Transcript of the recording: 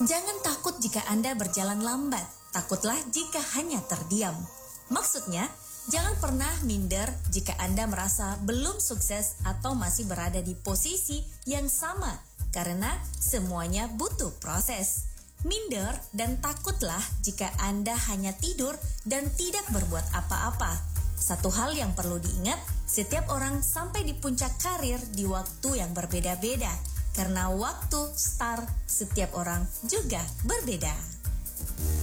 Jangan takut jika Anda berjalan lambat, takutlah jika hanya terdiam. Maksudnya, jangan pernah minder jika Anda merasa belum sukses atau masih berada di posisi yang sama, karena semuanya butuh proses. Minder dan takutlah jika Anda hanya tidur dan tidak berbuat apa-apa. Satu hal yang perlu diingat, setiap orang sampai di puncak karir di waktu yang berbeda-beda. Karena waktu start setiap orang juga berbeda.